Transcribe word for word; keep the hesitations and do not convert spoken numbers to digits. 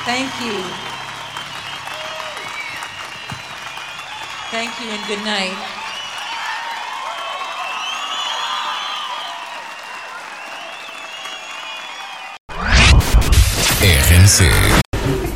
Thank you. Thank you and good night. R N C